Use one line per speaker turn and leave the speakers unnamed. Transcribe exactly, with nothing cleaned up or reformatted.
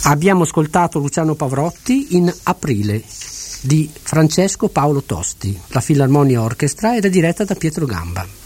Abbiamo ascoltato Luciano Pavarotti in Aprile di Francesco Paolo Tosti. La Filarmonia Orchestra era diretta da Pietro Gamba.